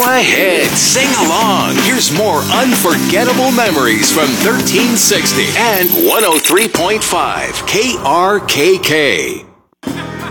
ahead, sing along. Here's more unforgettable memories from 1360 and 103.5 KRKK.